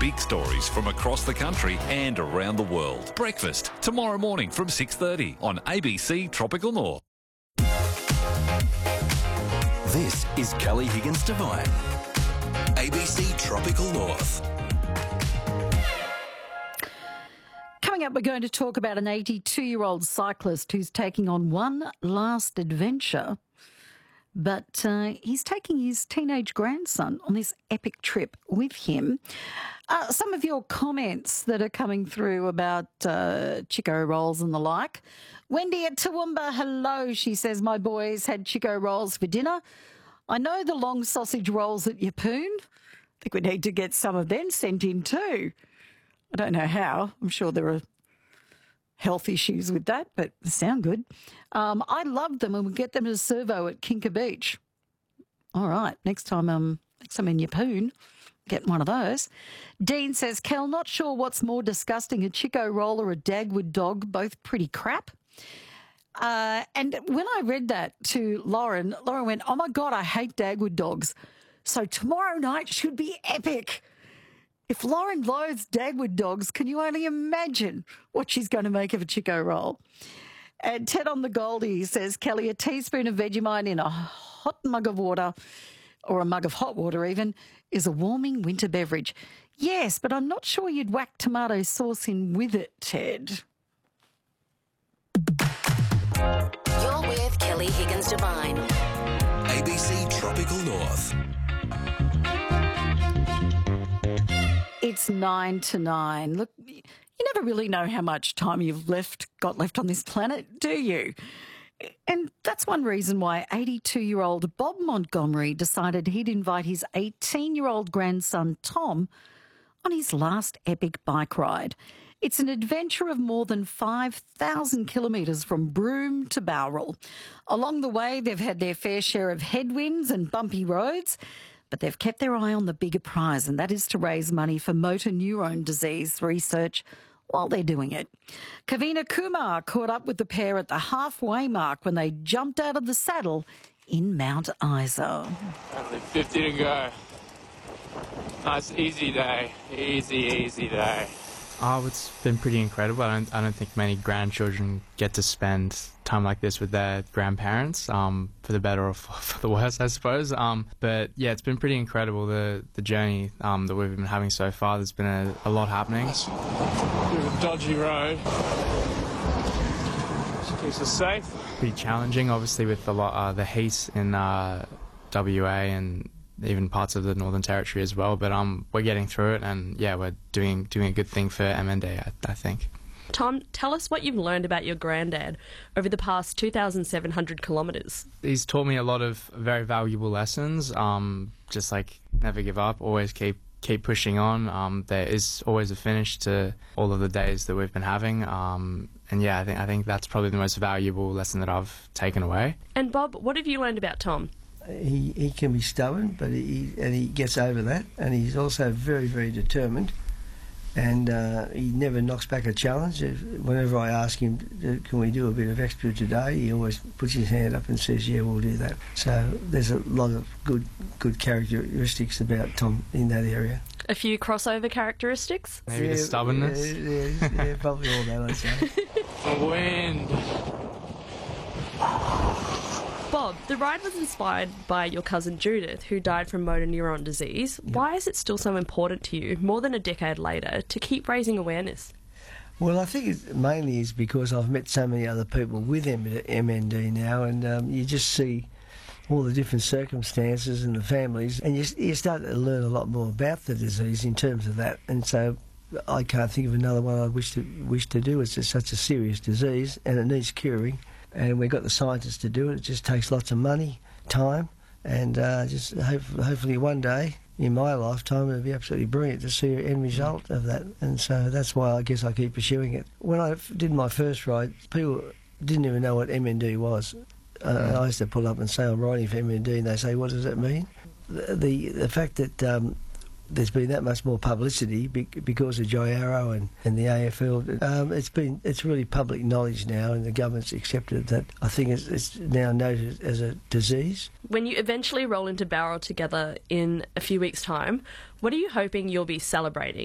big stories from across the country and around the world. Breakfast, tomorrow morning from 6:30 on ABC Tropical North. This is Kelly Higgins Devine, ABC Tropical North. Coming up, we're going to talk about an 82-year-old cyclist who's taking on one last adventure, but he's taking his teenage grandson on this epic trip with him. Some of your comments that are coming through about Chico rolls and the like. Wendy at Toowoomba, hello. She says, my boys had Chico rolls for dinner. I know the long sausage rolls at Yeppoon. I think we need to get some of them sent in too. I don't know how. I'm sure there are health issues with that, but they sound good. I love them and we'll get them as a servo at Kinka Beach. All right, next time in Yeppoon, get one of those. Dean says, Kel, not sure what's more disgusting, a Chico roll or a Dagwood dog, both pretty crap. And when I read that to Lauren went, oh my God, I hate Dagwood dogs. So tomorrow night should be epic. If Lauren loathes Dagwood dogs, can you only imagine what she's going to make of a Chico roll? And Ted on the Goldie says, Kelly, a teaspoon of Vegemite in a hot mug of water, or a mug of hot water even, is a warming winter beverage. Yes, but I'm not sure you'd whack tomato sauce in with it, Ted. You're with Kelly Higgins Devine. ABC Tropical North. It's 9 to 9. Look, you never really know how much time you've got left on this planet, do you? And that's one reason why 82-year-old Bob Montgomery decided he'd invite his 18-year-old grandson, Tom, on his last epic bike ride. It's an adventure of more than 5,000 kilometres from Broome to Bowral. Along the way, they've had their fair share of headwinds and bumpy roads, but they've kept their eye on the bigger prize, and that is to raise money for motor neurone disease research while they're doing it. Kavina Kumar caught up with the pair at the halfway mark when they jumped out of the saddle in Mount Isa. Only 50 to go. Nice, easy day. Easy day. Oh, it's been pretty incredible. I don't think many grandchildren get to spend time like this with their grandparents, for the better or for the worse, I suppose. But yeah, it's been pretty incredible, the journey that we've been having so far. There's been a lot happening. Bit of a dodgy road. She keeps us safe. Pretty challenging, obviously, with the heat in WA and even parts of the Northern Territory as well, but we're getting through it, and yeah, we're doing a good thing for MND, I think. Tom, tell us what you've learned about your granddad over the past 2,700 kilometres. He's taught me a lot of very valuable lessons, just like never give up, always keep pushing on. There is always a finish to all of the days that we've been having, and yeah, I think that's probably the most valuable lesson that I've taken away. And Bob, what have you learned about Tom? He can be stubborn, but he gets over that, and he's also very, very determined, and he never knocks back a challenge. Whenever I ask him, can we do a bit of extra today, he always puts his hand up and says, yeah, we'll do that. So there's a lot of good characteristics about Tom in that area. A few crossover characteristics? Maybe the stubbornness? Yeah, probably all that, I'd say. The wind. Bob, the ride was inspired by your cousin Judith, who died from motor neuron disease. Yep. Why is it still so important to you, more than a decade later, to keep raising awareness? Well, I think it mainly is because I've met so many other people with MND now, and you just see all the different circumstances and the families, and you start to learn a lot more about the disease in terms of that. And so I can't think of another one I wish to do. It's just such a serious disease, and it needs curing. And we've got the scientists to do it. It just takes lots of money, time, and just hopefully one day in my lifetime it'll be absolutely brilliant to see an end result of that. And so that's why I guess I keep pursuing it. When I did my first ride, people didn't even know what MND was. I used to pull up and say I'm riding for MND, and they say, what does that mean? The fact that there's been that much more publicity because of Joy Arrow and the AFL. It's really public knowledge now, and the government's accepted that. I think it's now noted as a disease. When you eventually roll into Bowral together in a few weeks' time, what are you hoping you'll be celebrating?